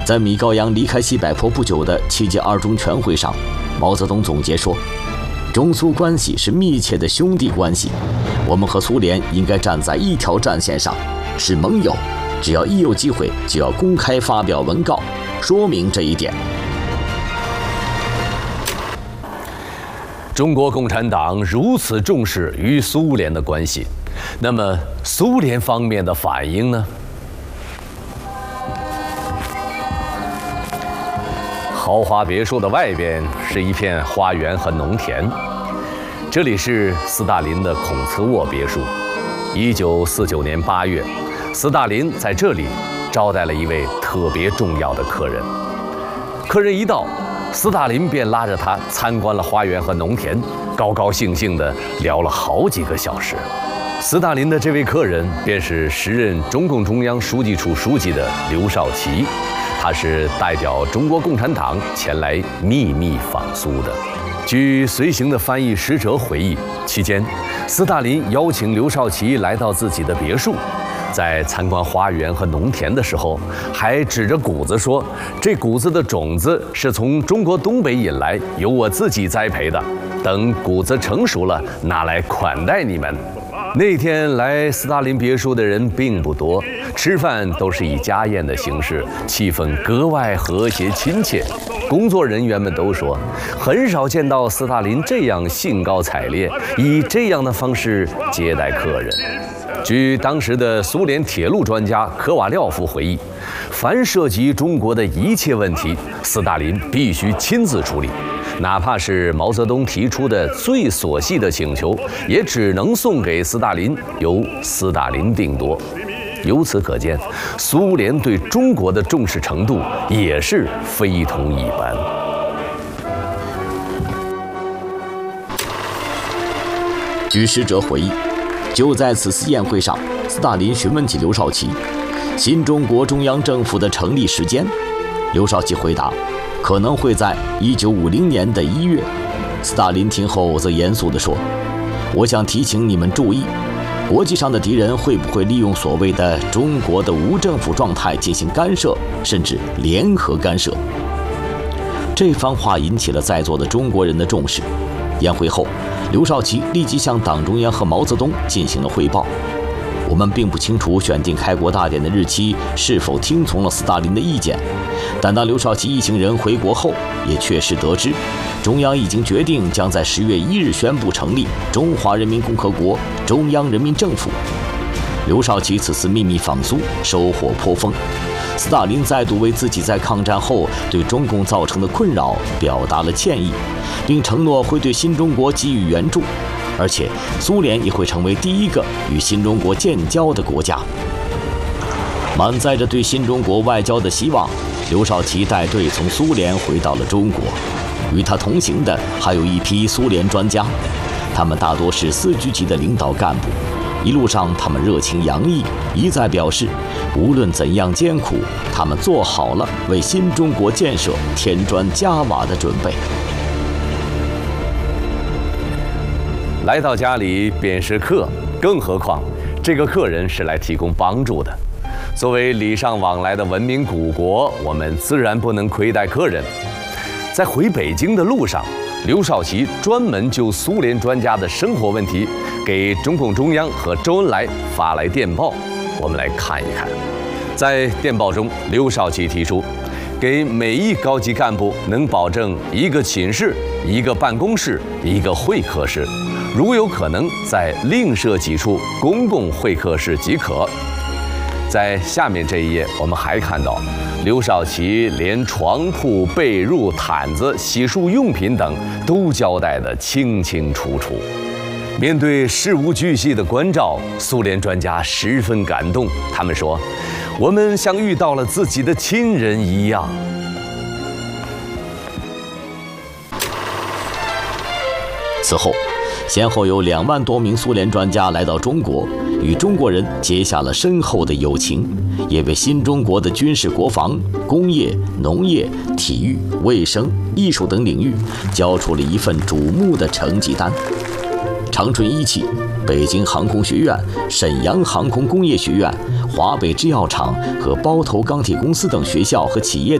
在米高扬离开西柏坡不久的7届2中全会上，毛泽东总结说，中苏关系是密切的兄弟关系，我们和苏联应该站在一条战线上，是盟友，只要一有机会就要公开发表文告，说明这一点。 中国共产党如此重视与苏联的关系，那么苏联方面的反应呢？豪华别墅的外边是一片花园和农田，这里是斯大林的孔茨沃别墅。1949年8月，斯大林在这里招待了一位特别重要的客人。客人一到，斯大林便拉着他参观了花园和农田，高高兴兴地聊了好几个小时。斯大林的这位客人便是时任中共中央书记处书记的刘少奇，他是代表中国共产党前来秘密访苏的。据随行的翻译使者回忆，期间，斯大林邀请刘少奇来到自己的别墅，在参观花园和农田的时候，还指着谷子说：“这谷子的种子是从中国东北引来，由我自己栽培的。等谷子成熟了，拿来款待你们。”那天来斯大林别墅的人并不多，吃饭都是以家宴的形式，气氛格外和谐亲切。工作人员们都说，很少见到斯大林这样兴高采烈，以这样的方式接待客人。据当时的苏联铁路专家科瓦廖夫回忆，凡涉及中国的一切问题，斯大林必须亲自处理。哪怕是毛泽东提出的最琐细的请求，也只能送给斯大林，由斯大林定夺。由此可见，苏联对中国的重视程度也是非同一般。 据使者回忆，就在此次宴会上，斯大林询问起刘少奇新中国中央政府的成立时间。刘少奇回答，可能会在1950年的1月。斯大林听后则严肃地说，我想提醒你们注意，国际上的敌人会不会利用所谓的中国的无政府状态进行干涉，甚至联合干涉。这番话引起了在座的中国人的重视。宴会后，刘少奇立即向党中央和毛泽东进行了汇报。我们并不清楚选定开国大典的日期是否听从了斯大林的意见，但当刘少奇一行人回国后，也确实得知，中央已经决定将在10月1日宣布成立中华人民共和国中央人民政府。刘少奇此次秘密访苏收获颇丰，斯大林再度为自己在抗战后对中共造成的困扰表达了歉意，并承诺会对新中国给予援助，而且苏联也会成为第一个与新中国建交的国家。满载着对新中国外交的希望，刘少奇带队从苏联回到了中国。与他同行的还有一批苏联专家，他们大多是司局级的领导干部。一路上他们热情洋溢，一再表示无论怎样艰苦，他们做好了为新中国建设添砖加瓦的准备。 来到家里便是客，更何况这个客人是来提供帮助的。作为礼尚往来的文明古国，我们自然不能亏待客人。在回北京的路上，刘少奇专门就苏联专家的生活问题给中共中央和周恩来发来电报，我们来看一看。在电报中，刘少奇提出，给每一高级干部能保证一个寝室、一个办公室、一个会客室，如有可能再另设几处公共会客室即可。在下面这一页，我们还看到刘少奇连床铺、被褥、毯子、洗漱用品等都交代得清清楚楚。面对事无巨细的关照，苏联专家十分感动，他们说，我们像遇到了自己的亲人一样。 此后，先后有2万多名苏联专家来到中国，与中国人结下了深厚的友情，也为新中国的军事国防、工业、农业、体育、卫生、艺术等领域交出了一份瞩目的成绩单。长春一期、北京航空学院、沈阳航空工业学院、华北制药厂和包头钢铁公司等学校和企业